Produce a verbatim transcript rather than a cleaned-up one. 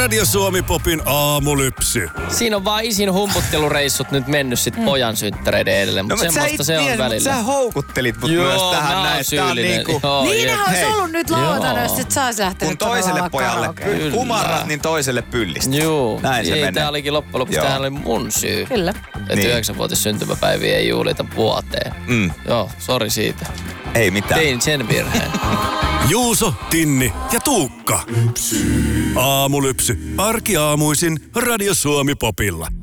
Radio Suomi Popin aamulypsy. Siinä on vaan isin humputtelureissut nyt mennyt sit mm. pojan synttäreiden edelle, mutta no, semmoista se on niin, välillä. Sä houkuttelit mut joo, myös tähän näin. Joo, mä niinku... Niinhän olisi ollut nyt lauantaina, jos et saisi lähtenyt kun toiselle pojalle py- kumarrat, niin toiselle pyllistä. Joo. Näin se ei, menee. Tää olikin loppujen lopuksi, tämähän oli mun syy. Kyllä. Että niin. yhdeksänvuotis syntymäpäiviä ei juhlita vuoteen. Mm. Joo, sori siitä. Ei mitään. Tein sen virheen. Juuso, Tinni ja Tuukka. Aamulypsy. Arkiaamuisin Radio Suomi Popilla.